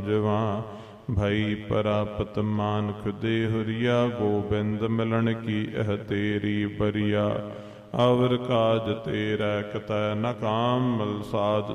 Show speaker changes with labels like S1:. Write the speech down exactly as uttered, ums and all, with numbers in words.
S1: ਜਵਾਂ ਭਈ ਪ੍ਰਾਪਤ ਮਾਨਕ ਦੇ ਹੁਰੀਆ। ਗੋਬਿੰਦ ਮਿਲਣ ਕੀ ਇਹ ਤੇਰੀ ਬਰੀਆ। ਅਵਰ ਕਾਜ ਤੇਰਾ ਕਿਤੈ ਨ ਕਾਮ ਮਿਲ ਸਾਧ